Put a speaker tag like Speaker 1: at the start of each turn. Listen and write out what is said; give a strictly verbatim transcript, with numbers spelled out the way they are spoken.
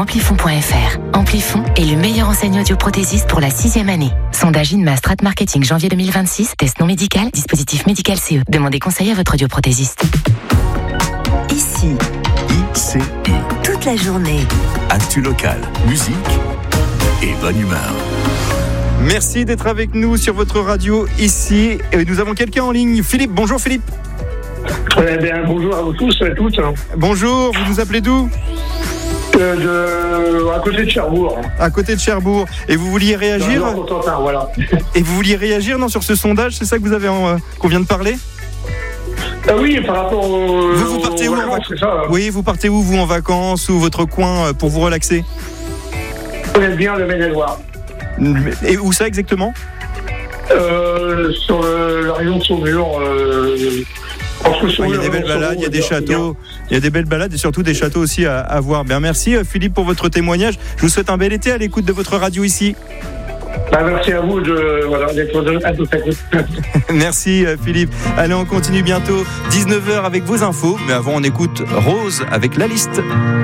Speaker 1: amplifon point f r. Amplifon est le meilleur enseignant audioprothésiste pour la sixième année. Sondage INMA Strat Marketing janvier deux mille vingt-six. Test non médical, dispositif médical C E. Demandez conseil à votre audioprothésiste.
Speaker 2: Ici,
Speaker 3: I C I.
Speaker 2: toute la journée.
Speaker 3: Actu locale, musique et bonne humeur.
Speaker 4: Merci d'être avec nous sur votre radio ici. Et nous avons quelqu'un en ligne. Philippe, bonjour Philippe.
Speaker 5: Eh bien, bonjour à vous tous et à toutes.
Speaker 4: Bonjour, vous nous appelez d'où ?
Speaker 5: euh, de, À côté de Cherbourg.
Speaker 4: À côté de Cherbourg. Et vous vouliez réagir ?
Speaker 5: Dans le Nord Cotentin, voilà.
Speaker 4: Et vous vouliez réagir non, sur ce sondage, c'est ça que vous avez en, euh, qu'on vient de parler ?
Speaker 5: euh, Oui, par rapport au...
Speaker 4: Vous, vous partez où en vacances, c'est ça ? Oui, vous partez où, vous, en vacances, ou votre coin, euh, pour vous relaxer ?
Speaker 5: On aime bien le Maine-et-Loire.
Speaker 4: Et où ça exactement ?
Speaker 5: euh, Sur le, la région de Saumur. Euh,
Speaker 4: il y a des belles balades, il y a des châteaux, il y a des belles balades et surtout des châteaux aussi à, à voir. Bien, merci Philippe pour votre témoignage. Je vous souhaite un bel été à l'écoute de votre radio ici.
Speaker 5: Bah, merci à vous de, voilà, d'être à toute écoute.
Speaker 4: Merci Philippe. Allez, on continue bientôt. dix-neuf heures avec vos infos. Mais avant, on écoute Rose avec La Liste.